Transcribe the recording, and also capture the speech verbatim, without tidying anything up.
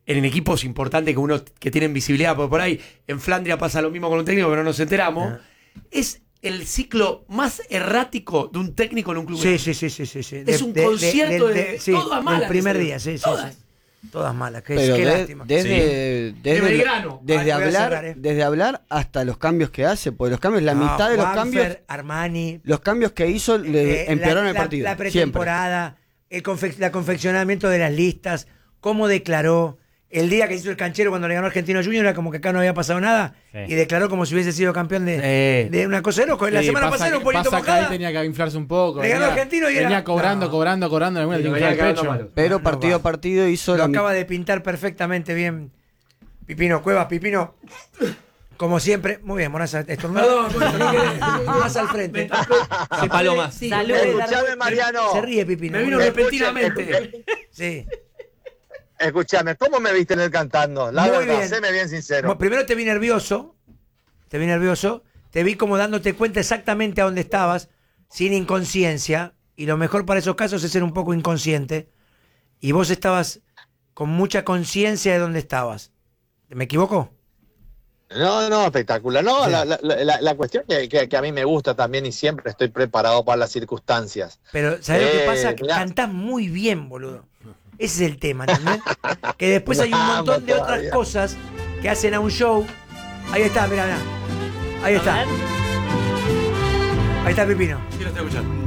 en equipos importantes que uno que tienen visibilidad, porque por ahí en Flandria pasa lo mismo con un técnico, pero no nos enteramos. Ah. Es el ciclo más errático de un técnico en un club. Sí, sí, sí, sí, sí, sí. Es de, un de, concierto de, de, de, de sí, todas malas. El primer día, sí, sí, todas. sí. Todas malas, qué, Pero qué de, lástima. Desde, sí. desde, de Belgrano. desde, Ay, hablar, cerrar, eh. desde hablar hasta los cambios que hace, porque los cambios, la no, mitad de los Juanfer, cambios, Armani, los cambios que hizo le eh, empeoraron la, el partido. La, la pretemporada, el confe la confeccionamiento de las listas, cómo declaró. El día que hizo el canchero cuando le ganó Argentino Junior era como que acá no había pasado nada, sí. Y declaró como si hubiese sido campeón de, sí. de una cosa de loco. La sí, semana pasada era un poquito mojada. Ahí tenía que inflarse un poco. Le ganó venía, Argentino y venía era... cobrando, no. cobrando, cobrando, cobrando. En alguna tenía que pecho. Pero no, partido a partido hizo... Lo la acaba de pintar perfectamente bien Pipino Cuevas. Pipino, como siempre... Muy bien, Moraza, estornado. Más al frente. Se paloma. Sí, Salud. Escuchame, Mariano. Se ríe Pipino. Me vino repentinamente. Sí. Escuchame, ¿cómo me viste en el cantando? La Muy verdad, bien. séme bien sincero. Bueno, primero te vi nervioso, te vi nervioso, te vi como dándote cuenta exactamente a dónde estabas, sin inconsciencia, y lo mejor para esos casos es ser un poco inconsciente, y vos estabas con mucha conciencia de dónde estabas. ¿Me equivoco? No, no, espectacular. No, sí. la, la, la, la cuestión que, que, que a mí me gusta también y siempre estoy preparado para las circunstancias. Pero, ¿sabés eh, lo que pasa? Mirá. Cantás muy bien, boludo. Ese es el tema, ¿entendés? Que después hay un montón de otras cosas que hacen a un show. Ahí está, mirá, mirá. Ahí está. Ahí está Pipino. Sí, lo estoy escuchando.